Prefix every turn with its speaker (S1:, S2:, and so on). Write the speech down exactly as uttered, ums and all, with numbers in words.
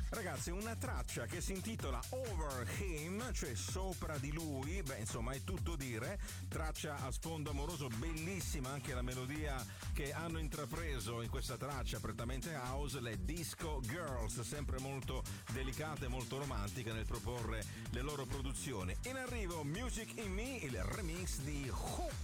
S1: Ragazzi, una traccia che si intitola Over Him, cioè sopra di lui, beh insomma è tutto dire, traccia a sfondo amoroso bellissima, anche la melodia che hanno intrapreso in questa traccia prettamente house, le Disco Girls, sempre molto delicate, molto romantiche nel proporre le loro produzioni. In arrivo Music in Me, il remix di Who